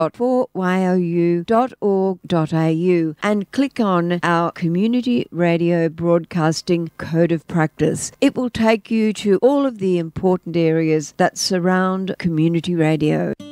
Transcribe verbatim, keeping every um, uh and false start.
four y o u dot org dot a u and click on our Community Radio Broadcasting Code of Practice. It will take you to all of the important areas that surround community radio.